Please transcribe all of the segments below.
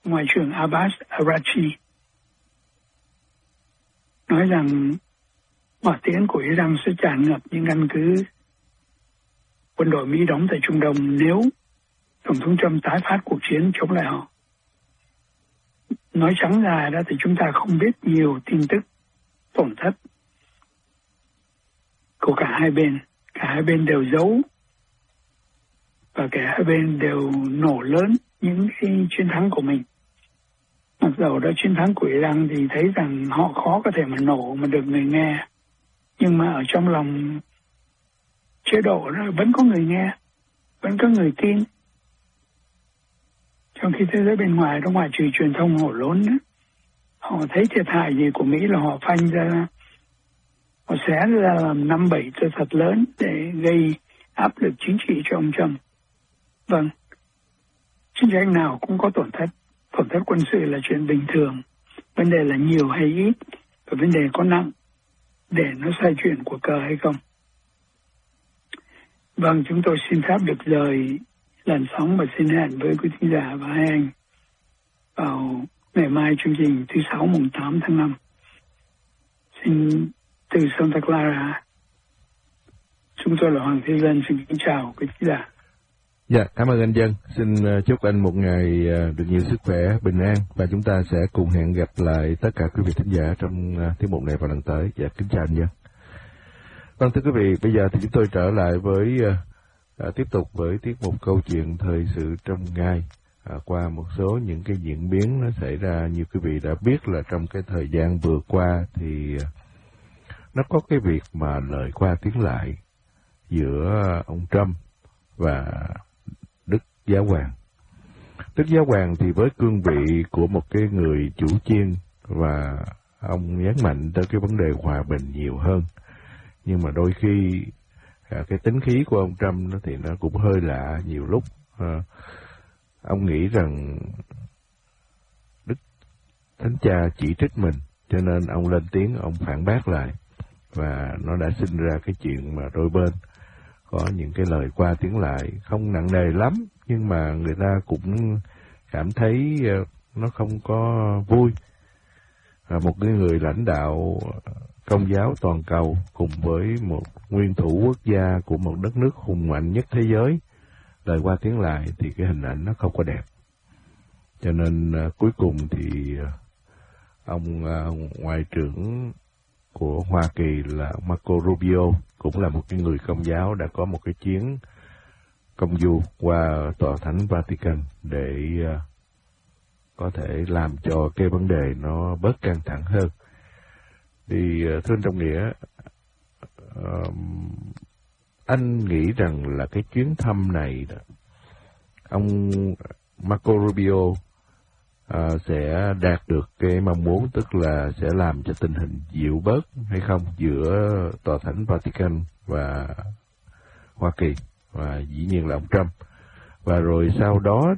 Ngoại trưởng Abbas Araghchi nói rằng hỏa tiễn của Iran sẽ tràn ngập những căn cứ quân đội Mỹ đóng tại Trung Đông nếu Tổng thống Trump tái phát cuộc chiến chống lại họ. Nói trắng ra đó thì chúng ta không biết nhiều tin tức tổn thất của cả hai bên. Cả hai bên đều giấu và cả hai bên đều nổ lớn những cái chiến thắng của mình. Mặc dù đó chiến thắng của Iran thì thấy rằng họ khó có thể mà nổ mà được người nghe. Nhưng mà ở trong lòng chế độ đó vẫn có người nghe, vẫn có người tin. Trong khi thế giới bên ngoài đó, ngoại trừ truyền thông hổ lốn đó, họ thấy thiệt hại gì của Mỹ là họ phanh ra, họ xé ra làm 5-7 thật lớn để gây áp lực chính trị cho ông Trump. Vâng, chiến tranh nào cũng có tổn thất. Tổn thất quân sự là chuyện bình thường. Vấn đề là nhiều hay ít, và vấn đề có nặng để nó xoay chuyển cuộc cờ hay không. Vâng, chúng tôi xin phép được rời làn sóng và xin hẹn với quý thính giả và hai anh vào ngày mai chương trình thứ 6 mùng 8 tháng 5. Xin từ Santa Clara, chúng tôi là Hoàng Thế Dân, xin kính chào quý thính giả. Dạ, cảm ơn anh Dân. Xin chúc anh một ngày được nhiều sức khỏe, bình an, và chúng ta sẽ cùng hẹn gặp lại tất cả quý vị thính giả trong tiết mục này vào lần tới. Dạ, kính chào anh Dân. Vâng, thưa quý vị, bây giờ thì chúng tôi trở lại với tiếp tục với tiết mục câu chuyện thời sự trong ngày, qua một số những cái diễn biến nó xảy ra. Như quý vị đã biết là trong cái thời gian vừa qua thì nó có cái việc mà lời qua tiếng lại giữa ông Trump và Đức Giáo Hoàng. Đức Giáo Hoàng thì với cương vị của một cái người chủ chiên, và ông nhấn mạnh tới cái vấn đề hòa bình nhiều hơn. Nhưng mà đôi khi cái tính khí của ông Trump thì nó cũng hơi lạ. Nhiều lúc ông nghĩ rằng Đức Thánh Cha chỉ trích mình, cho nên ông lên tiếng, ông phản bác lại, và nó đã sinh ra cái chuyện mà đôi bên có những cái lời qua tiếng lại không nặng nề lắm, nhưng mà người ta cũng cảm thấy nó không có vui. Một cái người lãnh đạo Công giáo toàn cầu cùng với một nguyên thủ quốc gia của một đất nước hùng mạnh nhất thế giới, lời qua tiếng lại thì cái hình ảnh nó không có đẹp. Cho nên cuối cùng thì ông ngoại trưởng của Hoa Kỳ là Marco Rubio, cũng là một cái người Công giáo, đã có một cái chuyến công du qua tòa thánh Vatican để có thể làm cho cái vấn đề nó bớt căng thẳng hơn. Thì thưa anh Trọng Nghĩa, anh nghĩ rằng là cái chuyến thăm này đó, ông Marco Rubio sẽ đạt được cái mong muốn, tức là sẽ làm cho tình hình dịu bớt hay không giữa tòa thánh Vatican và Hoa Kỳ, và dĩ nhiên là ông Trump. Và rồi sau đó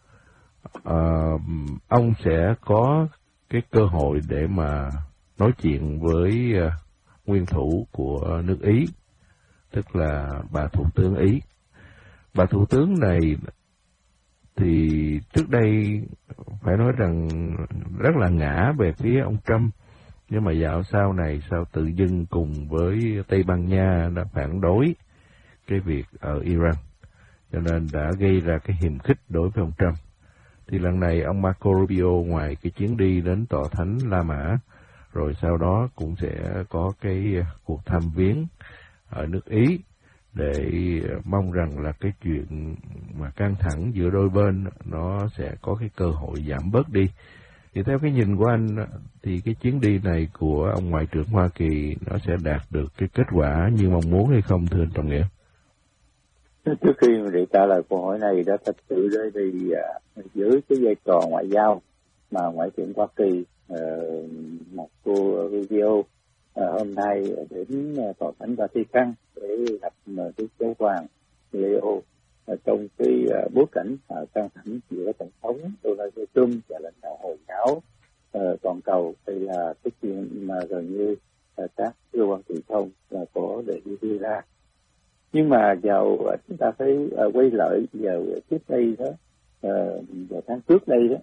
ông sẽ có cái cơ hội để mà nói chuyện với nguyên thủ của nước Ý, tức là bà thủ tướng Ý. Bà thủ tướng này thì trước đây phải nói rằng rất là ngã về phía ông Trump, nhưng mà dạo sau này sao tự dưng cùng với Tây Ban Nha đã phản đối cái việc ở Iran, cho nên đã gây ra cái hiềm khích đối với ông Trump. Thì lần này ông Marco Rubio ngoài cái chuyến đi đến tòa thánh La Mã, rồi sau đó cũng sẽ có cái cuộc thăm viếng ở nước Ý, để mong rằng là cái chuyện mà căng thẳng giữa đôi bên nó sẽ có cái cơ hội giảm bớt đi. Thì theo cái nhìn của anh thì cái chuyến đi này của ông Ngoại trưởng Hoa Kỳ nó sẽ đạt được cái kết quả như mong muốn hay không, thưa anh Trọng Nghĩa? Trước khi để trả lời câu hỏi này đó, thật sự đây thì dưới cái vai trò ngoại giao mà Ngoại trưởng Hoa Kỳ Marco Rubio hôm nay đến tòa thánh Vatican để gặp Đức Giáo Hoàng Leo trong cái bối cảnh căng thẳng giữa tổng thống Donald Trump và lãnh đạo Hồi giáo toàn cầu. Đây là cái chuyện mà gần như các cơ quan truyền thông là có để đưa ra. Nhưng mà chúng ta phải quay lại vào trước đây đó, vào tháng trước đây đó,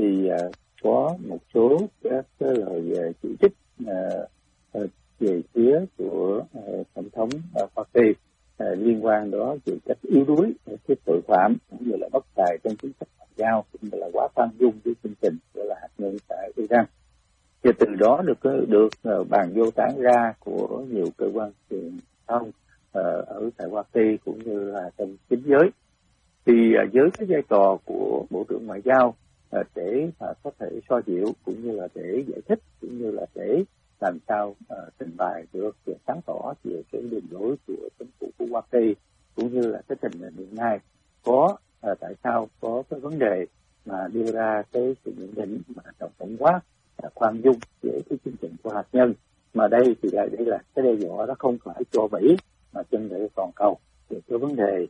thì có một số các lời chỉ trích về phía của tổng thống Hoa Kỳ liên quan đó về cách yếu đuối cái tội phạm cũng như là bất tài trong chính sách ngoại giao cũng như là quá khoan dung với chương trình gọi là hạt nhân tại Iran. Và từ đó được bàn vô tán ra của nhiều cơ quan truyền thông ở tại Hoa Kỳ cũng như là trong chính giới. Thì với cái vai trò của Bộ trưởng Ngoại giao để có thể xoa dịu cũng như là để giải thích cũng như là để làm sao trình bày được sáng tỏ về cái đường lối của chính phủ của Hoa Kỳ cũng như là cái tình hình hiện nay có tại sao có cái vấn đề mà đưa ra cái sự nhận định mà tổng quát khoan dung về cái chương trình của hạt nhân, mà đây thì đây là cái đe dọa đó không phải cho Mỹ mà chân để toàn cầu về cái vấn đề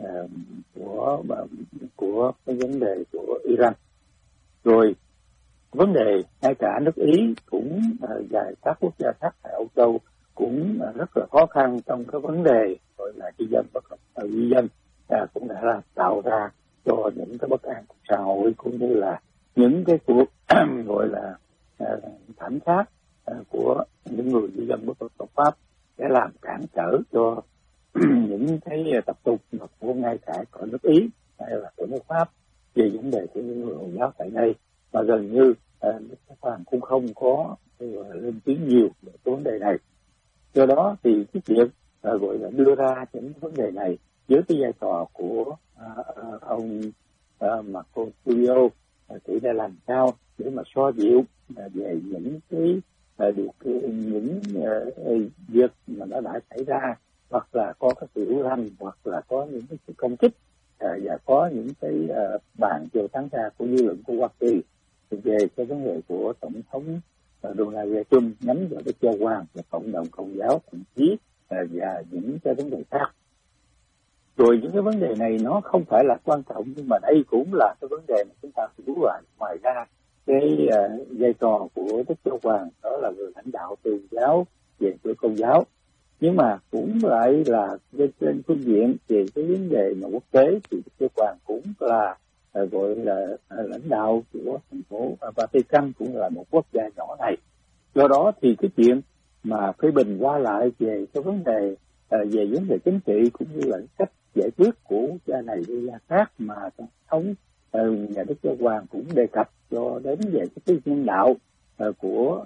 của cái vấn đề của Iran. Rồi vấn đề ngay cả nước Ý cũng và các quốc gia khác tại Âu Châu cũng rất là khó khăn trong cái vấn đề gọi là di dân bất hợp pháp di dân, cũng đã là tạo ra cho những cái bất an của xã hội cũng như là những cái cuộc gọi là thảm sát của những người di dân bất hợp pháp để làm cản trở cho những cái tập tục của ngay cả của nước Ý hay là của nước Pháp về vấn đề của những người Hồi giáo tại đây, mà gần như các bạn cũng không có lên tiếng nhiều về vấn đề này. Do đó thì cái việc gọi là đưa ra những vấn đề này với cái vai trò của ông Marco Rubio thì đã làm sao để mà xoa dịu về những cái những việc mà nó đã xảy ra, hoặc là có cái sự hiểu lầm, hoặc là có những cái sự công kích và có những cái bàn chiều tán ra của dư luận của Hoa Kỳ về cái vấn đề của tổng thống Donald Trump nhắm vào cái Giáo Hoàng và cộng đồng Công giáo thậm chí và những cái vấn đề khác. Rồi những cái vấn đề này nó không phải là quan trọng, nhưng mà đây cũng là cái vấn đề mà chúng ta phải cứu lại. Ngoài ra cái vai trò của Đức Giáo Hoàng đó là người lãnh đạo tôn giáo về của Công giáo, nhưng mà cũng lại là trên phương diện về cái vấn đề mà quốc tế thì Đức Giáo Hoàng cũng là gọi là lãnh đạo của thành phố Vatican, cũng là một quốc gia nhỏ này. Do đó thì cái chuyện mà phê bình qua lại về cái vấn đề về vấn đề chính trị cũng như là cách giải quyết của quốc gia này quốc gia khác mà tổng thống nhà Đức Giáo Hoàng cũng đề cập cho đến về cái nhân đạo của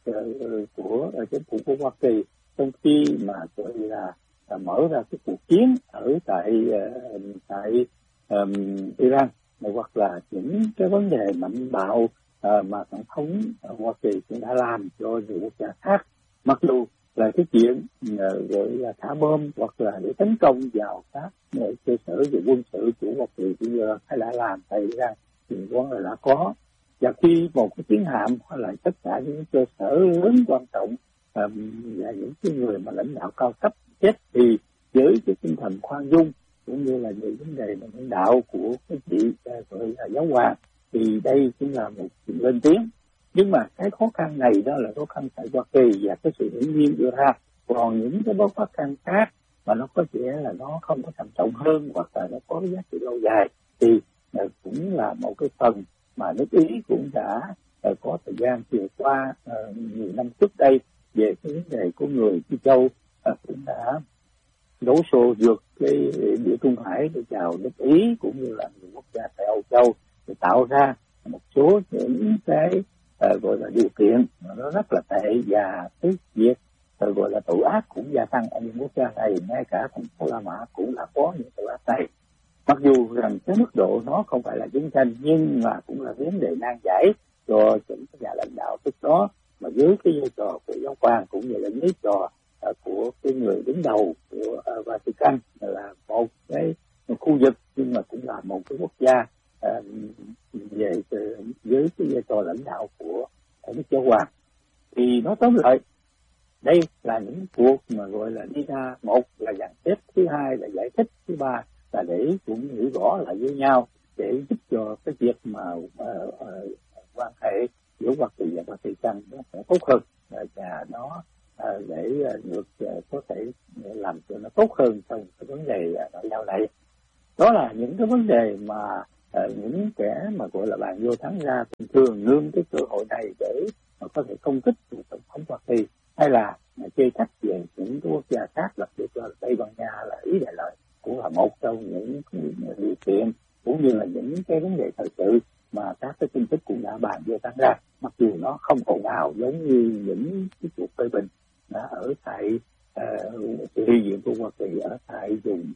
chính phủ của Hoa Kỳ, trong khi mà gọi là mở ra cái cuộc chiến ở tại Iran này, hoặc là những cái vấn đề mạnh bạo mà tổng thống Hoa Kỳ cũng đã làm cho nhiều quốc gia khác, mặc dù là cái chuyện gọi là thả bom hoặc là để tấn công vào các cơ sở về quân sự của Hoa Kỳ bây giờ hay đã làm tại Iran thì vẫn là đã có. Và khi một cái chiến hạm hay là tất cả những cơ sở lớn quan trọng và những cái người mà lãnh đạo cao cấp chết, thì với cái tinh thần khoan dung cũng như là những vấn đề mà lãnh đạo của cái vị gọi là Giáo Hoàng thì đây cũng là một sự lên tiếng. Nhưng mà cái khó khăn này đó là khó khăn tại Hoa Kỳ và cái sự hiển nhiên đưa ra. Còn những cái khó khăn khác mà nó có vẻ là nó không có trầm trọng hơn hoặc là nó có giá trị lâu dài thì cũng là một cái phần mà nước Ý cũng đã có thời gian vừa qua nhiều năm trước đây về cái vấn đề của người Chi Châu cũng đã đấu xô vượt cái địa Trung Hải để chào nước Ý cũng như là nhiều quốc gia tại Âu Châu để tạo ra một số những cái gọi là điều kiện mà nó rất là tệ, và cái việc gọi là tội ác cũng gia tăng ở những quốc gia này. Ngay cả thành phố La Mã cũng là có những tội ác này, mặc dù rằng cái mức độ nó không phải là chiến tranh nhưng mà cũng là vấn đề nan giải cho những nhà lãnh đạo lúc đó, mà dưới cái vai trò của Giáo Hoàng cũng như là vai trò của cái người đứng đầu của Vatican là một cái khu vực nhưng mà cũng là một cái quốc gia về với cái vai trò lãnh đạo của Đức Giáo Hoàng. Thì nói tóm lại, đây là những cuộc mà gọi là đi ra, một là dàn xếp, thứ hai là giải thích, thứ ba là để cũng hiểu rõ lại với nhau để giúp cho cái việc mà quan hệ giữa Hoa Kỳ và Vatican nó sẽ tốt hơn và nó để được có thể làm cho nó tốt hơn trong cái vấn đề ngoại giao này. Đó là những cái vấn đề đề mà những kẻ mà gọi là bàn vô thắng ra thường nương cái cơ hội này để mà có thể công kích của tổng thống Hoa Kỳ, hay là chê trách về những quốc gia khác, đặc biệt là Tây Ban Nha, là Ý Đại Lợi, cũng là một trong những điều kiện cũng như là những cái vấn đề thời sự mà các cái tin tức cũng đã bàn vô thắng ra, mặc dù nó không ồn ào giống như những cái cuộc phê bình đã ở tại hiện diện của Hoa Kỳ ở tại vùng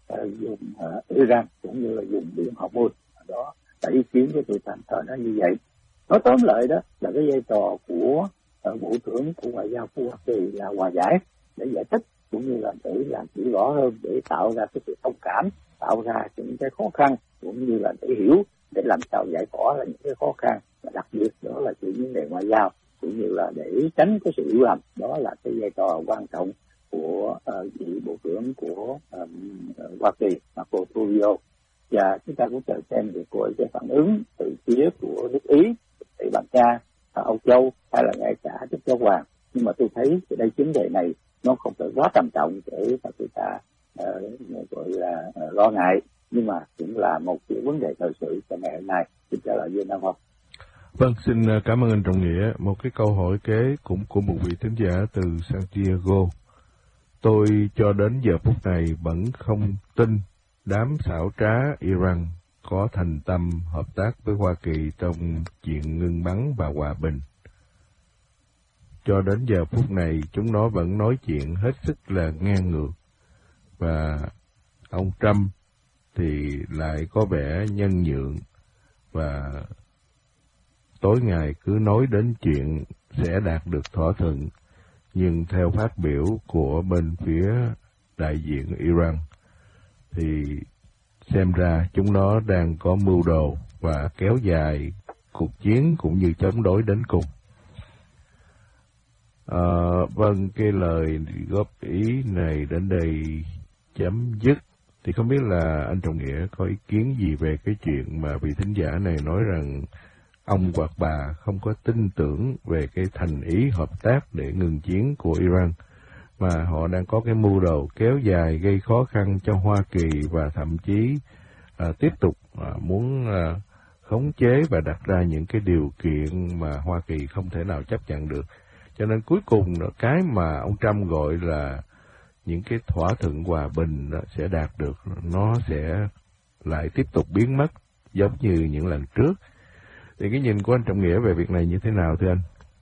Iran cũng như là vùng biển Hormuz đó, đã ý kiến với tôi tạm thời nó như vậy. Nói tóm lại đó là cái vai trò của Bộ trưởng của Ngoại giao của Hoa Kỳ là hòa giải, để giải thích cũng như là để làm chỉ rõ hơn, để tạo ra cái sự thông cảm, tạo ra những cái khó khăn cũng như là để hiểu, để làm sao giải tỏa là những cái khó khăn, và đặc biệt đó là chuyện vấn đề ngoại giao cũng như là để tránh cái sự hiểu lầm. Đó là cái vai trò quan trọng của vị Bộ trưởng của Hoa Kỳ Marco Rubio. Và chúng ta cũng chờ xem được coi cái phản ứng từ phía của nước Ý, Tây Ban Nha, Âu Châu hay là ngay cả Đức Giáo Hoàng. Nhưng mà tôi thấy đây vấn đề này nó không phải quá trầm trọng để mà người ta gọi là lo ngại, nhưng mà cũng là một cái vấn đề thời sự cho ngày hôm nay. Xin trả lời với Nam Hoa. Vâng, xin cảm ơn anh Trọng Nghĩa. Một cái câu hỏi kế cũng của một vị thính giả từ Santiago. Tôi cho đến giờ phút này vẫn không tin đám xảo trá Iran có thành tâm hợp tác với Hoa Kỳ trong chuyện ngưng bắn và hòa bình. Cho đến giờ phút này chúng nó vẫn nói chuyện hết sức là ngang ngược, và ông Trump thì lại có vẻ nhân nhượng và tối ngày cứ nói đến chuyện sẽ đạt được thỏa thuận. Nhưng theo phát biểu của bên phía đại diện Iran thì xem ra chúng nó đang có mưu đồ và kéo dài cuộc chiến cũng như chống đối đến cùng. Vâng, cái lời góp ý này đến đây chấm dứt. Thì không biết là anh Trọng Nghĩa có ý kiến gì về cái chuyện mà vị thính giả này nói rằng ông hoặc bà không có tin tưởng về cái thành ý hợp tác để ngừng chiến của Iran, mà họ đang có cái mưu đồ kéo dài gây khó khăn cho Hoa Kỳ và thậm chí tiếp tục muốn khống chế và đặt ra những cái điều kiện mà Hoa Kỳ không thể nào chấp nhận được. Cho nên cuối cùng cái mà ông Trump gọi là những cái thỏa thuận hòa bình sẽ đạt được, nó sẽ lại tiếp tục biến mất giống như những lần trước. Thì cái nhìn của anh Trọng Nghĩa về việc này như thế nào thưa anh?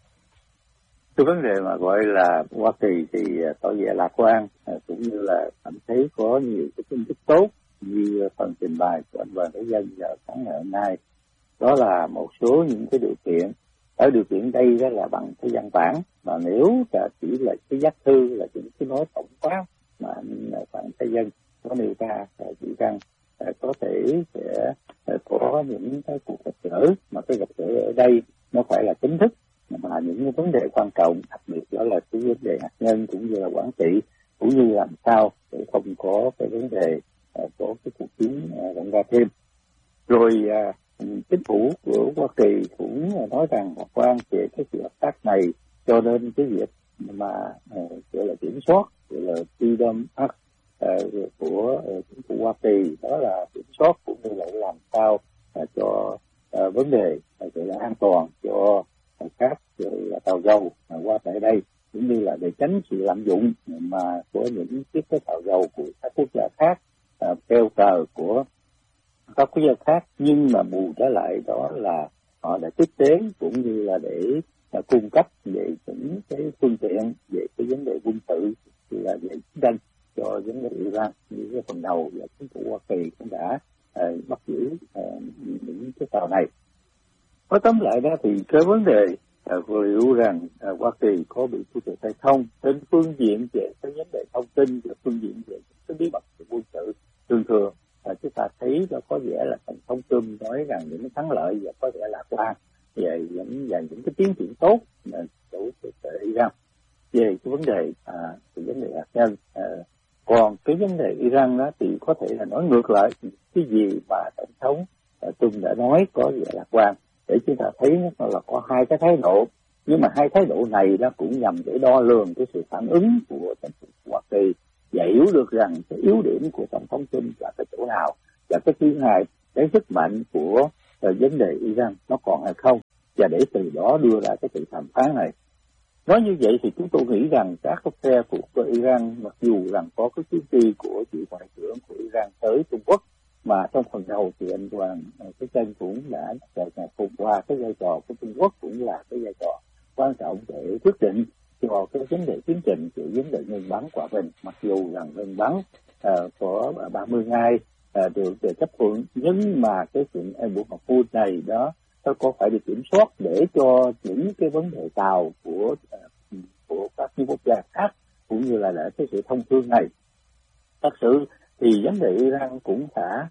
Cái vấn đề mà gọi là Hoa Kỳ thì tỏ vẻ lạc quan, cũng như là cảm thấy có nhiều cái tin tức tốt như phần trình bày của anh Đoàn Thế Dân vào sáng ngày hôm nay. Đó là một số những cái điều kiện. Ở điều kiện đây đó là bằng cái văn bản, mà nếu chỉ là cái giác thư, là những cái nói tổng quát mà anh Đoàn Thế Dân có nêu ra, chỉ rằng có thể sẽ có những cái cuộc gặp gỡ, mà cái gặp gỡ ở đây nó phải là chính thức, mà những cái vấn đề quan trọng, đặc biệt đó là cái vấn đề hạt nhân cũng như là quản trị, cũng như làm sao để không có cái vấn đề có cái cuộc chiến rộng ra thêm. Rồi chính phủ của Hoa Kỳ cũng nói rằng lạc quan về cái sự hợp tác này, cho nên cái việc mà gọi là kiểm soát, gọi là Freedom Act của chính phủ Hoa Kỳ, đó là kiểm soát cũng như là làm sao cho vấn đề gọi là an toàn cho các tàu dầu qua tại đây, cũng như là để tránh sự lạm dụng mà của những chiếc tàu dầu của các quốc gia khác theo cờ của các quốc gia khác. Nhưng mà bù trở lại đó là họ đã tiếp tế cũng như là để cung cấp về những cái phương tiện về cái vấn đề quân sự, như là về chiến tranh cho vấn đề Iran. Như cái phần đầu là chính phủ Hoa Kỳ cũng đã bắt giữ những cái tàu này. Nói tóm lại đó thì cái vấn đề liệu rằng Hoa Kỳ có bị thu tiền hay không trên phương diện về cái vấn đề thông tin và phương diện về cái bí mật của quân sự, thường chúng ta thấy nó có vẻ là tổng thống Trump nói rằng những thắng lợi và có vẻ lạc quan về những cái tiến triển tốt của Iran về cái vấn đề hạt nhân. Còn cái vấn đề Iran đó thì có thể là nói ngược lại cái gì mà tổng thống Trump đã nói có vẻ lạc quan, để chúng ta thấy nó là có hai cái thái độ. Nhưng mà hai thái độ này nó cũng nhằm để đo lường cái sự phản ứng của chính phủ Hoa Kỳ và hiểu được rằng cái yếu điểm của tổng thống Trump là cái chỗ nào, Và cái thứ hai, cái sức mạnh của vấn đề Iran nó còn hay không, và để từ đó đưa ra cái sự đàm phán này. Nói như vậy thì chúng tôi nghĩ rằng các cái phe của Iran, mặc dù rằng có cái chuyến đi của vị ngoại trưởng của Iran tới Trung Quốc, mà trong phần đầu thì anh Hoàng cái kênh cũng đã cùng qua cái vai trò của Trung Quốc cũng là cái vai trò quan trọng để quyết định cho cái vấn đề tiến trình của vấn đề ngừng bắn hòa bình. Mặc dù rằng ngừng bắn có 30 ngày được chấp thuận, nhưng mà cái chuyện buộc học phu này đó nó có phải được kiểm soát để cho những cái vấn đề tàu của các quốc gia khác cũng như là cái sự thông thương này. Thật sự thì vấn đề Iran cũng đã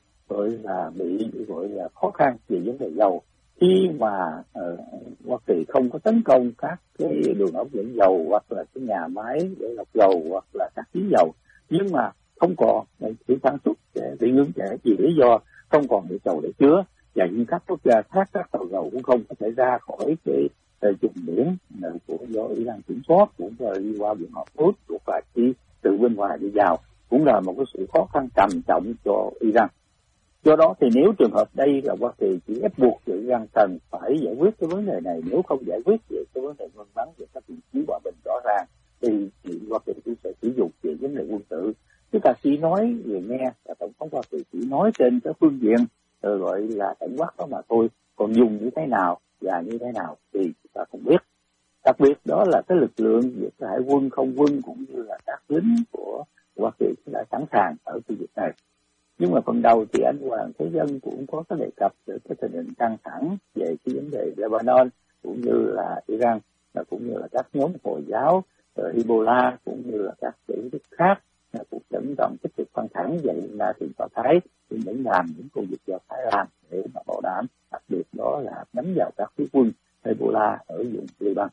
bị khó khăn về vấn đề dầu, khi mà Hoa Kỳ không có tấn công các cái đường ống dẫn dầu hoặc là cái nhà máy để lọc dầu hoặc là các giếng dầu, nhưng mà không còn sự sản xuất bị ngưng trệ vì lý do không còn bị dầu để chứa, và những các quốc gia khác, các tàu dầu cũng không có thể ra khỏi cái vùng biển của do Iran kiểm soát, cũng đi qua biển Hormuz hoặc là chỉ từ bên ngoài đi vào, cũng là một cái sự khó khăn trầm trọng cho Iran. Do đó thì nếu trường hợp đây là Hoa Kỳ chỉ ép buộc cho Iran cần phải giải quyết cái vấn đề này, nếu không giải quyết về cái vấn đề ngừng bắn về các vị trí hòa bình rõ ràng thì Hoa Kỳ cũng sẽ sử dụng về vấn đề quân sự. Chúng ta chỉ nói về nghe là tổng thống Hoa Kỳ chỉ nói trên cái phương diện gọi là tổng quát đó mà thôi, còn dùng như thế nào và như thế nào thì chúng ta không biết. Đặc biệt đó là cái lực lượng về cái hải quân, không quân cũng như là các lính của Hoa Kỳ đã sẵn sàng ở khu vực này. Nhưng mà phần đầu thì anh Hoàng Thế Dân cũng có cái đề cập về cái tình hình căng thẳng về cái vấn đề Lebanon cũng như là Iran, và cũng như là các nhóm Hồi giáo, Hezbollah cũng như là các tổ chức khác cũng vẫn còn tích cực căng thẳng. Vậy là thì Do Thái cũng vẫn làm những công việc Do Thái làm để mà bảo đảm, đặc biệt đó là đánh vào các phiến quân Hezbollah ở vùng Liban.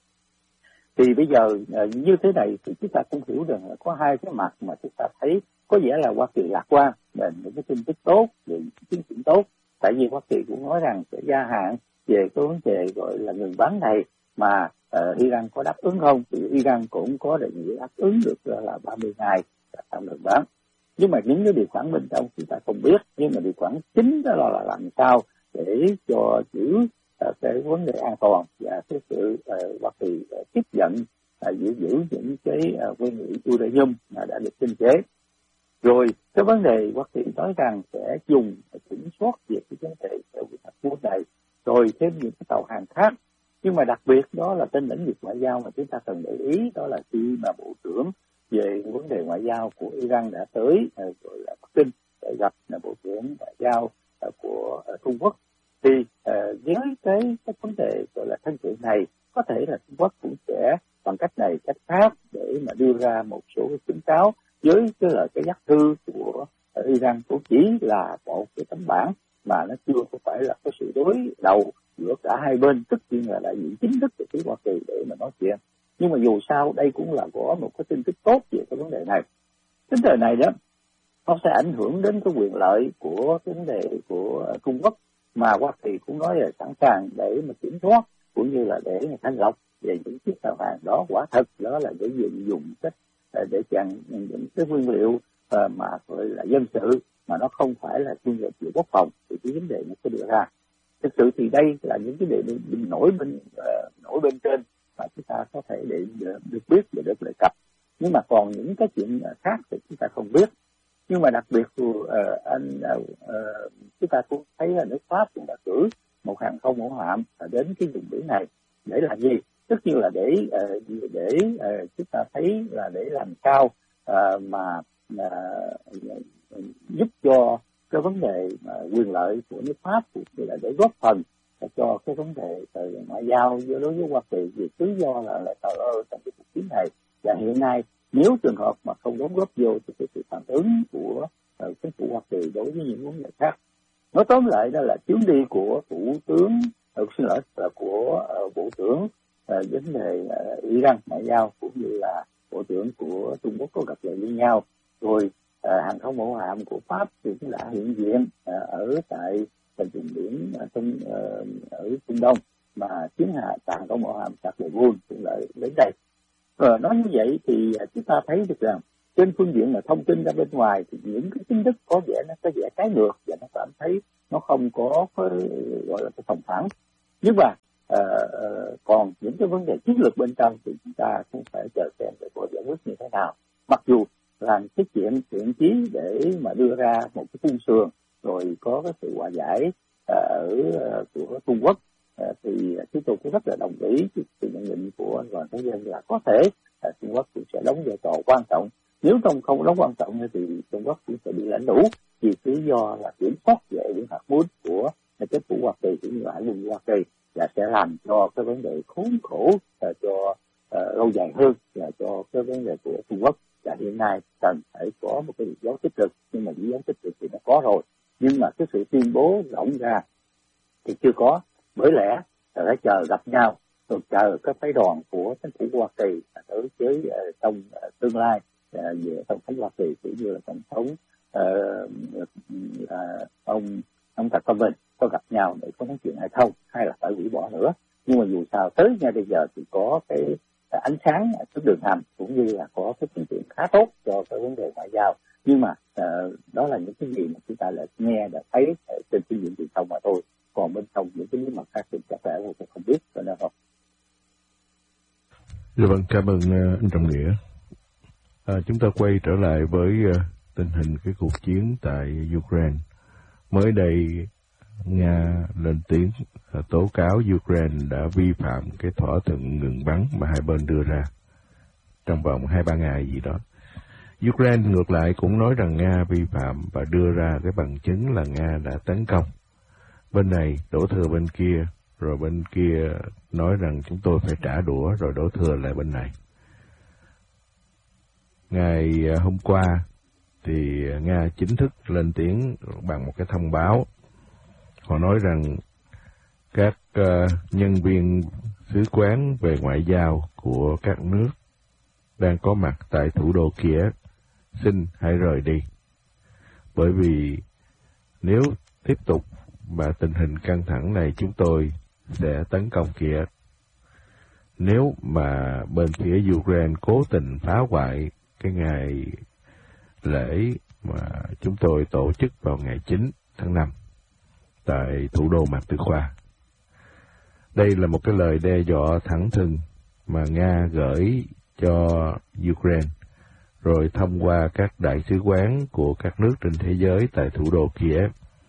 Thì bây giờ như thế này thì chúng ta cũng hiểu rằng là có hai cái mặt mà chúng ta thấy có vẻ là Hoa Kỳ lạc quan về những cái tin tức tốt, về những tiến triển tốt. Tại vì Hoa Kỳ cũng nói rằng sẽ gia hạn về cái vấn đề gọi là ngừng bắn này, mà Iran có đáp ứng không? Thì Iran cũng có đề nghị đáp ứng được là 30 ngày tạm ngừng bắn. Nhưng mà những cái điều khoản bên trong chúng ta không biết. Nhưng mà điều khoản chính đó là làm sao để cho giữ cái vấn đề an toàn và cái sự Hoa Kỳ tiếp nhận giữ những cái nguyên liệu uranium mà đã được tinh chế. Rồi cái vấn đề Hoa Kỳ nói rằng sẽ dùng kiểm soát về cái vấn đề hạt nhân này, rồi thêm những cái tàu hàng khác. Nhưng mà đặc biệt đó là trên lĩnh vực ngoại giao mà chúng ta cần để ý, đó là khi mà Bộ trưởng về vấn đề ngoại giao của Iran đã tới gọi là Bắc Kinh để gặp Bộ trưởng ngoại giao của Trung Quốc, thì với cái vấn đề gọi là thân thiện này, có thể là Trung Quốc cũng sẽ bằng cách này cách khác để mà đưa ra một số cái khuyến cáo với cái dắt thư của Iran cũng chỉ là một cái tấm bản mà nó chưa có phải là cái sự đối đầu giữa cả hai bên, tất nhiên là đại diện chính thức của phía Hoa Kỳ để mà nói chuyện. Nhưng mà dù sao đây cũng là có một cái tin tức tốt về cái vấn đề này. Vấn đề này đó nó sẽ ảnh hưởng đến cái quyền lợi của cái vấn đề của Trung Quốc, mà Hoa Kỳ cũng nói là sẵn sàng để mà kiểm soát cũng như là để mà thanh lọc về những chiếc tàu hàng đó. Quả thật đó là để dùng cách để chặn những cái nguyên liệu mà gọi là dân sự, mà nó không phải là chuyên nghiệp về quốc phòng, thì cái vấn đề nó sẽ đưa ra. Thực sự thì đây là những cái đề nổi bên trên mà chúng ta có thể để được biết và được đề cập. Nhưng mà còn những cái chuyện khác thì chúng ta không biết. Nhưng mà đặc biệt chúng ta cũng thấy là nước Pháp cũng đã cử một hàng không mẫu hạm đến cái vùng biển này để làm gì? Tất nhiên là để chúng ta thấy là để làm sao mà giúp cho cái vấn đề quyền lợi của nước Pháp, cũng như là để góp phần cho cái vấn đề ngoại giao đối với Hoa Kỳ, vì lý do là thờ ơ trong cái cuộc chiến này. Và hiện nay nếu trường hợp mà không đóng góp vô thì cái sự phản ứng của chính phủ Hoa Kỳ đối với những vấn đề khác. Nói tóm lại đó là chuyến đi của Thủ tướng của Bộ trưởng vấn đề Iran ngoại giao cũng như là Bộ trưởng của Trung Quốc có gặp lại với nhau. Rồi hàng không mẫu hạm của Pháp thì cũng đã hiện diện ở tại vùng biển ở Trung Đông, mà chiến hạm hàng không mẫu hạm Charles de Gaulle cũng lại đến đây. Nói như vậy thì chúng ta thấy được rằng trên phương diện mà thông tin ra bên ngoài thì những cái tin tức có vẻ nó trái ngược và nó cảm thấy nó không có gọi là cái sòng phẳng. Nhưng mà còn những cái vấn đề chiến lược bên trong thì chúng ta cũng phải chờ xem để có giải quyết như thế nào. Mặc dù là cái chuyện thiện chí để mà đưa ra một cái khung sườn rồi có cái sự hòa giải của Trung Quốc thì chúng tôi cũng rất là đồng ý sự nhận định của anh Hoàng Thế Dân là có thể Trung Quốc cũng sẽ đóng vai trò quan trọng. Nếu không đóng quan trọng thì Trung Quốc cũng sẽ bị lãnh đủ vì lý do là kiểm soát về những hạt mút của chính phủ Hoa Kỳ cũng như Hải quân Hoa Kỳ, và sẽ làm cho cái vấn đề khốn khổ cho lâu dài hơn và cho cái vấn đề của Trung Quốc. Và hiện nay cần phải có một cái điểm dấu tích cực, nhưng mà điểm dấu tích cực thì đã có rồi, nhưng mà cái sự tuyên bố rộng ra thì chưa có. Bởi lẽ là phải chờ gặp nhau, rồi chờ các phái đoàn của chính phủ Hoa Kỳ tới với trong tương lai về tổng thống Hoa Kỳ cũng như là tổng thống ông Tập Cận Bình có gặp nhau để có nói chuyện hay không, hay là phải hủy bỏ nữa. Nhưng mà dù sao tới ngay bây giờ thì có cái ánh sáng trước đường hầm cũng như là có cái tiến triển khá tốt cho cái vấn đề ngoại giao. Nhưng mà đó là những cái gì mà chúng ta lại nghe đã thấy trên phương diện truyền thông mà thôi. Còn bên trong những cái bí mật khác thì chắc là tôi không biết cho nên không. Dạ vâng, cảm ơn anh Trọng Nghĩa. Chúng ta quay trở lại với tình hình cái cuộc chiến tại Ukraine. Mới đây Nga lên tiếng tố cáo Ukraine đã vi phạm cái thỏa thuận ngừng bắn mà hai bên đưa ra trong vòng 2-3 ngày gì đó. Ukraine ngược lại cũng nói rằng Nga vi phạm và đưa ra cái bằng chứng là Nga đã tấn công. Bên này đổ thừa bên kia, rồi bên kia nói rằng chúng tôi phải trả đũa, rồi đổ thừa lại bên này. Ngày hôm qua thì Nga chính thức lên tiếng bằng một cái thông báo. Họ nói rằng các nhân viên sứ quán về ngoại giao của các nước đang có mặt tại thủ đô Kiev xin hãy rời đi. Bởi vì nếu tiếp tục và tình hình căng thẳng này chúng tôi sẽ tấn công Kiev. Nếu mà bên phía Ukraine cố tình phá hoại cái ngày lễ mà chúng tôi tổ chức vào ngày 9 tháng 5 tại thủ đô Mạc Tư Khoa. Đây là một cái lời đe dọa thẳng thừng mà Nga gửi cho Ukraine, rồi thông qua các đại sứ quán của các nước trên thế giới tại thủ đô Kiev.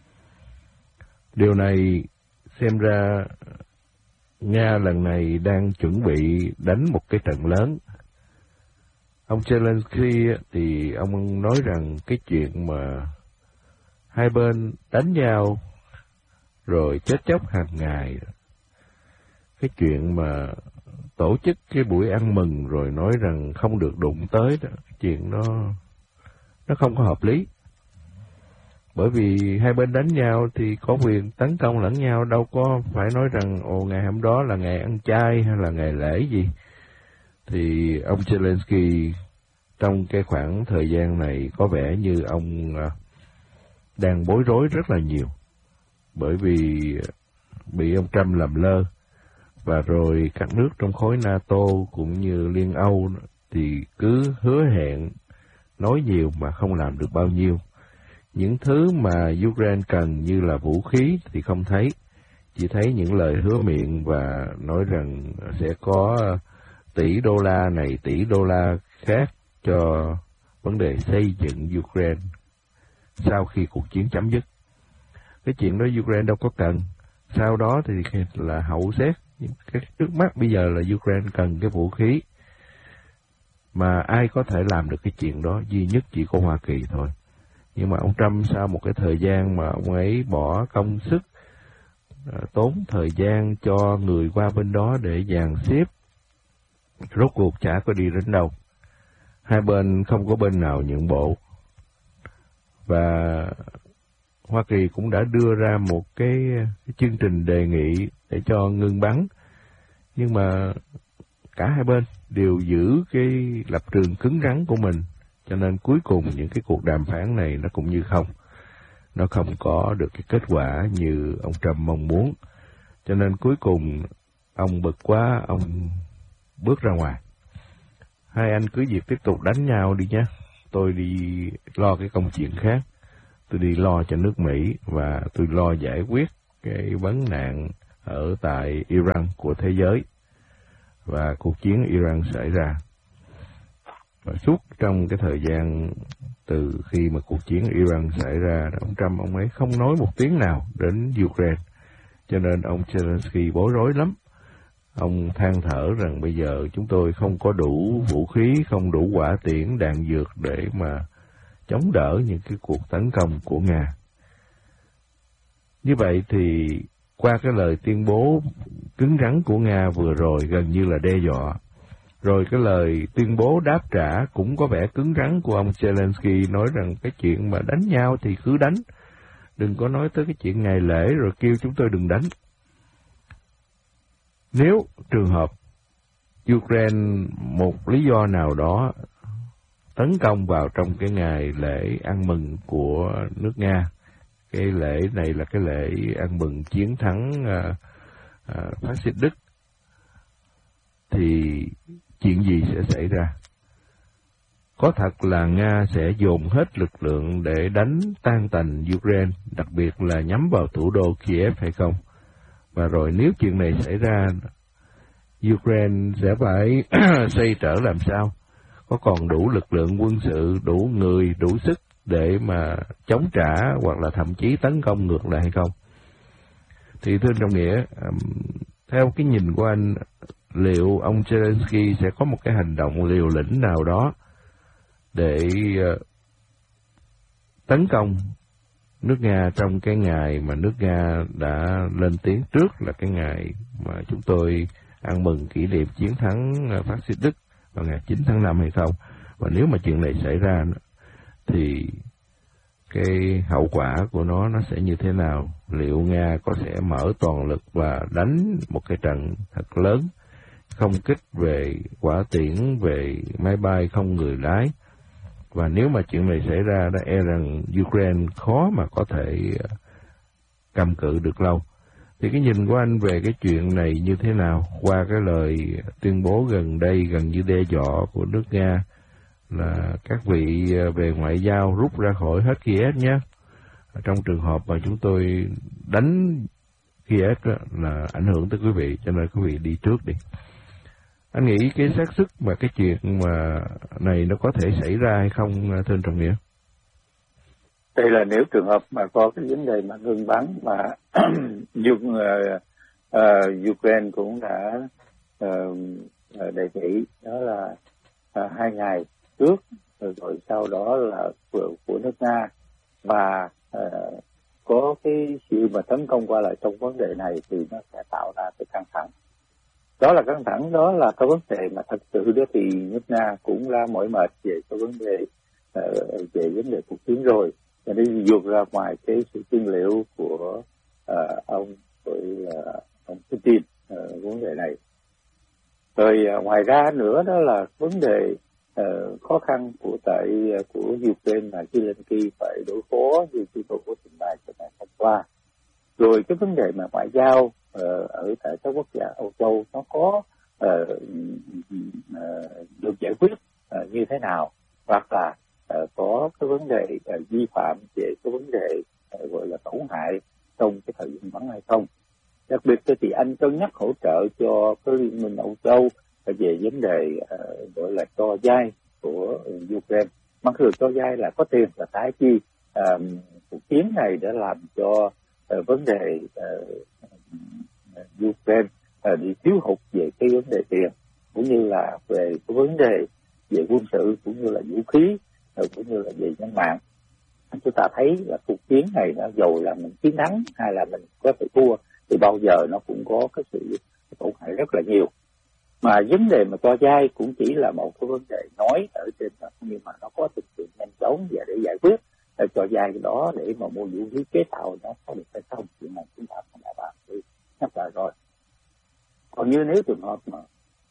Điều này xem ra Nga lần này đang chuẩn bị đánh một cái trận lớn. Ông Zelensky thì ông nói rằng cái chuyện mà hai bên đánh nhau rồi chết chóc hàng ngày, cái chuyện mà tổ chức cái buổi ăn mừng rồi nói rằng không được đụng tới đó, cái chuyện nó không có hợp lý. Bởi vì hai bên đánh nhau thì có quyền tấn công lẫn nhau, đâu có phải nói rằng ngày hôm đó là ngày ăn chay hay là ngày lễ gì. Thì ông Zelensky trong cái khoảng thời gian này có vẻ như ông đang bối rối rất là nhiều. Bởi vì bị ông Trump làm lơ, và rồi các nước trong khối NATO cũng như Liên Âu thì cứ hứa hẹn nói nhiều mà không làm được bao nhiêu. Những thứ mà Ukraine cần như là vũ khí thì không thấy, chỉ thấy những lời hứa miệng và nói rằng sẽ có tỷ đô la này, tỷ đô la khác cho vấn đề xây dựng Ukraine sau khi cuộc chiến chấm dứt. Cái chuyện đó Ukraine đâu có cần. Sau đó thì là hậu xét. Cái trước mắt bây giờ là Ukraine cần cái vũ khí. Mà ai có thể làm được cái chuyện đó duy nhất chỉ có Hoa Kỳ thôi. Nhưng mà ông Trump sau một cái thời gian mà ông ấy bỏ công sức, tốn thời gian cho người qua bên đó để dàn xếp, rốt cuộc chả có đi đến đâu. Hai bên không có bên nào nhượng bộ. Và Hoa Kỳ cũng đã đưa ra một cái chương trình đề nghị để cho ngưng bắn. Nhưng mà cả hai bên đều giữ cái lập trường cứng rắn của mình. Cho nên cuối cùng những cái cuộc đàm phán này nó cũng như không. Nó không có được cái kết quả như ông Trump mong muốn. Cho nên cuối cùng ông bực quá, ông bước ra ngoài. Hai anh cứ việc tiếp tục đánh nhau đi nhé. tôi đi lo cái công chuyện khác, tôi đi lo cho nước Mỹ và tôi lo giải quyết cái vấn nạn ở tại Iran của thế giới, và cuộc chiến Iran xảy ra. Và suốt trong cái thời gian từ khi mà cuộc chiến Iran xảy ra, ông Trump ông ấy không nói một tiếng nào đến Ukraine, cho nên ông Zelensky bối rối lắm. Ông than thở rằng bây giờ chúng tôi không có đủ vũ khí, không đủ hỏa tiễn, đạn dược để mà chống đỡ những cái cuộc tấn công của Nga. Như vậy thì qua cái lời tuyên bố cứng rắn của Nga vừa rồi gần như là đe dọa, rồi cái lời tuyên bố đáp trả cũng có vẻ cứng rắn của ông Zelensky, nói rằng cái chuyện mà đánh nhau thì cứ đánh, đừng có nói tới cái chuyện ngày lễ rồi kêu chúng tôi đừng đánh. Nếu trường hợp Ukraine một lý do nào đó tấn công vào trong cái ngày lễ ăn mừng của nước Nga, cái lễ này là cái lễ ăn mừng chiến thắng phát xít Đức, thì chuyện gì sẽ xảy ra? Có thật là Nga sẽ dồn hết lực lượng để đánh tan tành Ukraine, đặc biệt là nhắm vào thủ đô Kiev hay không? Và rồi nếu chuyện này xảy ra, Ukraine sẽ phải xoay trở làm sao? Có còn đủ lực lượng quân sự, đủ người, đủ sức để mà chống trả hoặc là thậm chí tấn công ngược lại hay không? Thì thưa Trọng Nghĩa, theo cái nhìn của anh, liệu ông Zelensky sẽ có một cái hành động liều lĩnh nào đó để tấn công nước Nga trong cái ngày mà nước Nga đã lên tiếng trước là cái ngày mà chúng tôi ăn mừng kỷ niệm chiến thắng phát xít Đức vào ngày 9 tháng 5 hay không? Và nếu mà chuyện này xảy ra thì cái hậu quả của nó sẽ như thế nào? Liệu Nga có sẽ mở toàn lực và đánh một cái trận thật lớn, không kích về hỏa tiễn, về máy bay không người lái? Và nếu mà chuyện này xảy ra, đã e rằng Ukraine khó mà có thể cầm cự được lâu. Thì cái nhìn của anh về cái chuyện này như thế nào? Qua cái lời tuyên bố gần đây, gần như đe dọa của nước Nga là các vị về ngoại giao rút ra khỏi hết Kiev nhé. Trong trường hợp mà chúng tôi đánh Kiev là ảnh hưởng tới quý vị, cho nên quý vị đi trước đi. Anh nghĩ cái xác suất mà cái chuyện mà này nó có thể xảy ra hay không, thưa anh Trọng Nghĩa? Đây là nếu trường hợp mà có cái vấn đề mà ngừng bắn mà Ukraine cũng đã đề nghị đó là 2 ngày trước, rồi sau đó là của nước Nga, và có cái sự mà tấn công qua lại trong vấn đề này thì nó sẽ tạo ra cái căng thẳng. Đó là căng thẳng, đó là cái vấn đề mà thật sự đó thì nước Nga cũng đã mỏi mệt về cái vấn đề cuộc chiến rồi, và đi vượt ra ngoài cái sự tiên liệu của ông Putin vấn đề này. Rồi ngoài ra nữa đó là vấn đề khó khăn của Ukraine mà Zelensky phải đối phó như chúng tôi có trình bày cho ngày hôm qua. Rồi cái vấn đề mà ngoại giao ở tại các quốc gia Âu Châu nó có được giải quyết như thế nào, hoặc là có cái vấn đề vi phạm về cái vấn đề gọi là tổn hại trong cái thời gian bắn hay không. Đặc biệt thì anh cân nhắc hỗ trợ cho cái Liên minh Âu Châu về vấn đề gọi là cho vay của Ukraine. Mặc dù cho vay là có tiền là tái chi, cuộc chiến này đã làm cho vấn đề Ukraine bị thiếu hụt về cái vấn đề tiền, cũng như là về cái vấn đề về quân sự, cũng như là vũ khí, cũng như là về nhân mạng. Chúng ta thấy là cuộc chiến này nó dầu là mình chiến thắng hay là mình có thể thua thì bao giờ nó cũng có cái sự tổn hại rất là nhiều. Mà vấn đề mà cho vay cũng chỉ là một cái vấn đề nói ở trên đó, nhưng mà nó có thực hiện nhanh chóng và để giải quyết cho vay đó để mà mua vũ khí chế tạo nó có được hay không, thì mà chúng ta không đã bàn đi nhắc lại rồi. Còn như nếu trường hợp mà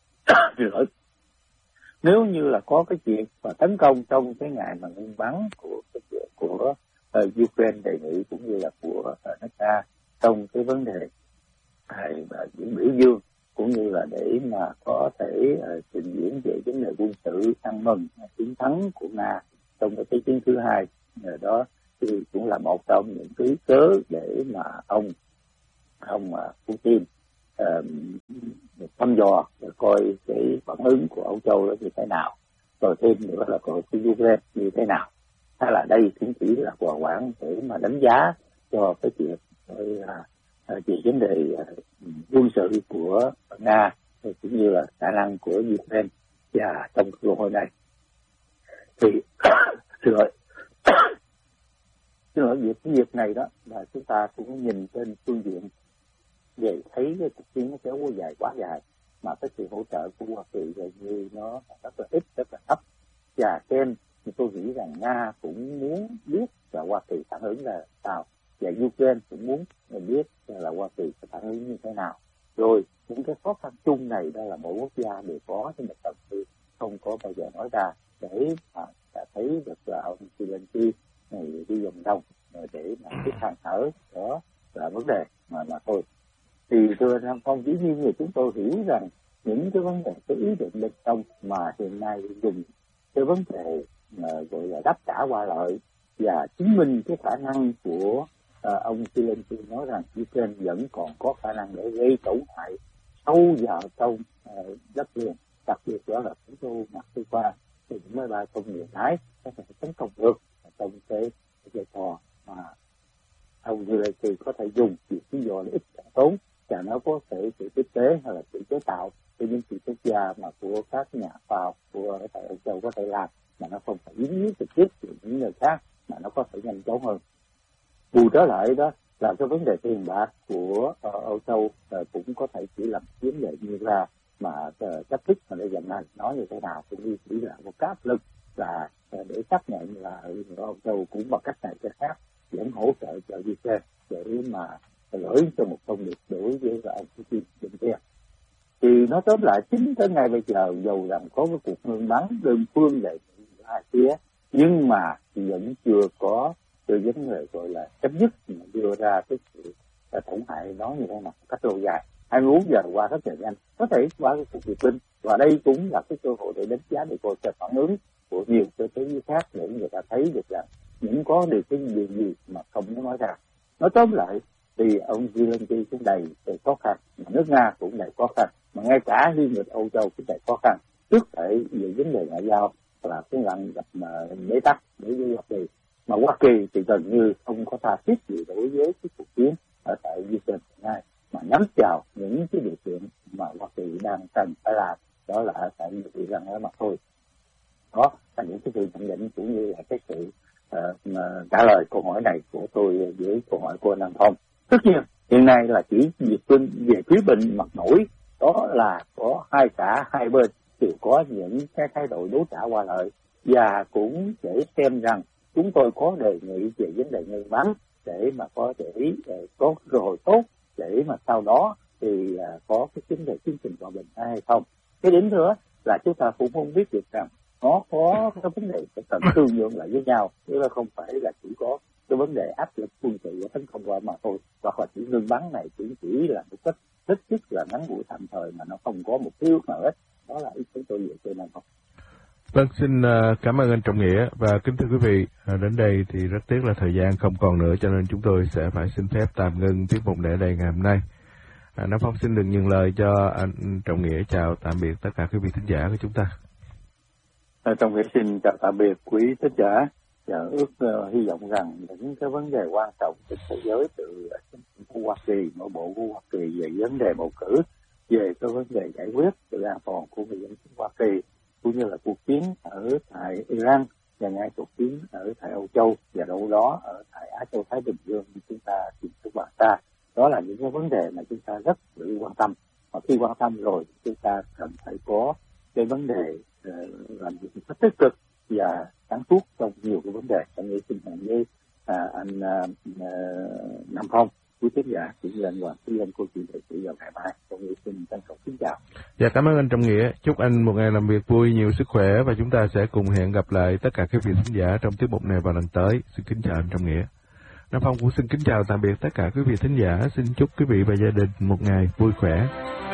nếu như là có cái chuyện mà tấn công trong cái ngày mà ngưng bắn của Ukraine đề nghị, cũng như là của nước Nga trong cái vấn đề những biểu dương, cũng như là để mà có thể trình diễn về vấn đề quân sự ăn mừng chiến thắng của Nga trong cái chiến thứ hai đó thì cũng là một trong những cái cớ để mà ông Putin thăm dò coi cái phản ứng của Âu Châu đó như thế nào, rồi thêm nữa là coi cái Ukraine như thế nào. Hay là đây cũng chỉ là hòa quản để mà đánh giá cho cái chuyện về vấn đề quân sự của Nga cũng như là khả năng của Ukraine. Và trong cuộc hội này thì việc này đó là chúng ta cũng nhìn trên phương diện về thấy cái cuộc chiến nó kéo quá dài mà cái sự hỗ trợ của Hoa Kỳ gần như nó rất là ít, rất là thấp. Và thêm thì tôi nghĩ rằng Nga cũng muốn biết là Hoa Kỳ phản ứng là sao, và Ukraine cũng muốn biết là Hoa Kỳ sẽ phản ứng như thế nào. Rồi những cái khó khăn chung này đó là mỗi quốc gia đều có, nhưng mà thật sự không có bao giờ nói ra để mà thấy được là ông Zelensky này đi vòng đông để mà cái than thở đó là vấn đề mà thôi. Thì thưa Nam Phong, dĩ nhiên thì chúng tôi hiểu rằng những cái vấn đề, cái ý định bên trong mà hiện nay dùng cái vấn đề gọi là đáp trả qua lợi và chứng minh cái khả năng của ông Zelensky nói rằng Ukraine vẫn còn có khả năng để gây tổn hại sâu vào trong đất liền, đặc biệt đó là chúng tôi Moscow thì những máy bay công nghiệp lái có thể tấn công được trong cái vai trò mà ông Zelensky có thể dùng vì lý do lợi ích càng tốn, và nó có thể sự tiếp tế hay là sự chế tạo cho những sự quốc gia mà của các nhà khoa học của tại Âu Châu có thể làm, mà nó không phải dính líu trực tiếp từ những người khác, mà nó có thể nhanh chóng hơn. Bù trở lại đó là cái vấn đề tiền bạc của Âu Châu cũng có thể chỉ làm vấn đề như là mà cách thức mà để dần này nói như thế nào cũng như chỉ là một cái áp lực là để xác nhận là Âu Châu cũng bằng cách này cái khác vẫn hỗ trợ cho Ukraine để mà gửi cho một thông điệp đối với ông Putin bên kia. Thì nói tóm lại chính tới ngày bây giờ dù rằng có cái cuộc ngưng bắn đơn phương về hai phía, nhưng mà thì vẫn chưa có từ vấn đề gọi là chấm dứt mà đưa ra cái sự tổn hại nói như thế nào cách lâu dài. 24 giờ qua rất là nhanh, có thể qua cái cuộc duyệt binh, và đây cũng là cái cơ hội để đánh giá để coi sự phản ứng của nhiều cơ chế khác để người ta thấy được rằng những có điều cái gì mà không nói ra. Nói tóm lại thì ông Zelensky cũng đầy khó khăn, mà nước Nga cũng đầy khó khăn, mà ngay cả Liên minh Âu Châu cũng đầy khó khăn trước thể về vấn đề ngoại giao là cái lần gặp bế tắc đối với Hoa Kỳ. Mà Hoa Kỳ thì gần như không có tha thiết gì đối với cái cuộc chiến ở tại Ukraine này, mà nhắm vào những cái điều kiện mà Hoa Kỳ đang cần phải làm, đó là tại vì rằng đó mà thôi. Đó là những cái sự nhận định cũng như là cái sự trả lời câu hỏi này của tôi với câu hỏi của Nam Phong. Tất nhiên hiện nay là chỉ việc bên về phía bên mặt nổi, đó là có cả hai bên đều có những cái thái độ đối trả qua lợi, và cũng để xem rằng chúng tôi có đề nghị về vấn đề ngừng bắn để mà có thể có cơ hội tốt để mà sau đó thì có cái vấn đề chương trình hòa bình hay không. Cái điểm nữa là chúng ta cũng không biết được rằng nó có cái vấn đề cần thương lượng lại với nhau, chứ là không phải là chỉ có cái vấn đề áp lực quân sự và tấn công qua mà thôi, hoặc là chỉ ngừng bắn này cũng chỉ là một cách rất rất là ngắn ngủi tạm thời mà nó không có một thiếu nào hết. Đó là ý kiến tôi về trên này không. Vâng, xin cảm ơn anh Trọng Nghĩa, và kính thưa quý vị, đến đây thì rất tiếc là thời gian không còn nữa, cho nên chúng tôi sẽ phải xin phép tạm ngưng tiết mục để đây ngày hôm nay. Nam Phong xin được nhường lời cho anh Trọng Nghĩa chào tạm biệt tất cả quý vị thính giả của chúng ta. Trọng Nghĩa xin chào tạm biệt quý thính giả, và hy vọng rằng những cái vấn đề quan trọng trên thế giới từ của Hoa Kỳ, nội bộ của Hoa Kỳ về vấn đề bầu cử, về cái vấn đề giải quyết sự an toàn của người dân Hoa Kỳ, cũng như là cuộc chiến ở tại Iran và ngay cuộc chiến ở tại Âu Châu và đâu đó ở tại Á Châu Thái Bình Dương chúng ta tìm thức bạn ta. Đó là những cái vấn đề mà chúng ta rất sự quan tâm, và khi quan tâm rồi chúng ta cần phải có cái vấn đề làm việc rất tích cực và sáng suốt trong nhiều cái vấn đề. Trong như xin hẹn với anh Nam Phong, quý khán giả cũng như anh Hoàng Thúy Anh câu chuyện thời sự vào ngày mai. Trong như xin trân trọng kính chào. Dạ, cảm ơn anh Trọng Nghĩa. Chúc anh một ngày làm việc vui, nhiều sức khỏe, và chúng ta sẽ cùng hẹn gặp lại tất cả các vị khán giả trong tiết mục này vào lần tới. Xin kính chào anh Trọng Nghĩa. Nam Phong cũng xin kính chào tạm biệt tất cả quý vị thính giả. Xin chúc quý vị và gia đình một ngày vui khỏe.